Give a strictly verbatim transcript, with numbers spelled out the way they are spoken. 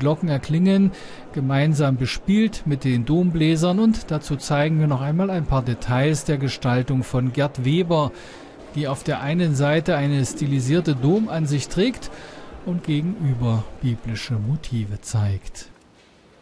Glocken erklingen, gemeinsam bespielt mit den Dombläsern, und dazu zeigen wir noch einmal ein paar Details der Gestaltung von Gerd Weber, die auf der einen Seite eine stilisierte Domansicht trägt und gegenüber biblische Motive zeigt.